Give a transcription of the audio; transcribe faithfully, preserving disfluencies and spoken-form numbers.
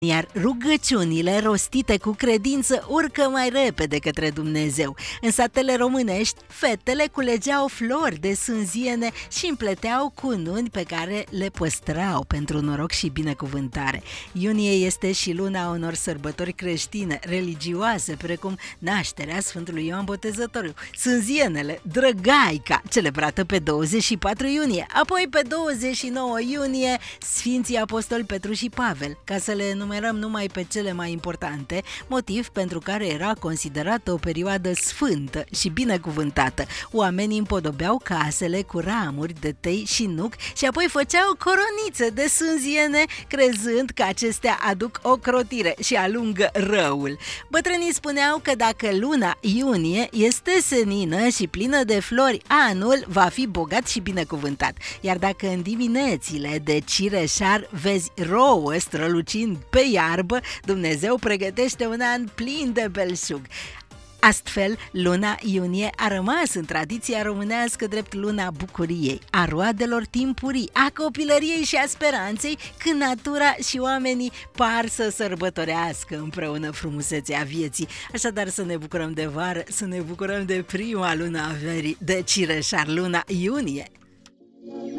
iar rugăciunile rostite cu credință urcă mai repede către Dumnezeu. În satele românești, fetele culegeau flori de sânziene și împleteau cununi pe care le păstrau pentru noroc și binecuvântare. Iunie este și luna unor sărbători creștine, religioase, precum nașterea Sfântului Ioan Botezătorul, sânzienele, Drăgaica, celebrată pe douăzeci și patru iunie, apoi pe douăzeci și nouă iunie, Sfinții Apostoli Petru și Pavel, ca să le enumerăm numai pe cele mai importante, motiv pentru care era considerată o perioadă sfântă și binecuvântată. Oamenii împodobeau casele cu ramuri de tei și nuc și apoi făceau coronițe de sânziene, crezând că acestea aduc ocrotire și alungă răul. Bătrânii spuneau că dacă luna iunie este senină și plină de flori, anul va fi bogat și binecuvântat. Iar dacă în diminețile de cireșar vezi rouă strălucind pe iarbă, Dumnezeu pregătește un an plin de belșug. Astfel, luna iunie a rămas în tradiția românească drept luna bucuriei, a roadelor timpurii, a copilăriei și a speranței, când natura și oamenii par să sărbătorească împreună frumusețea vieții. Așadar, să ne bucurăm de vară, să ne bucurăm de prima lună a verii, de cireșar, luna iunie.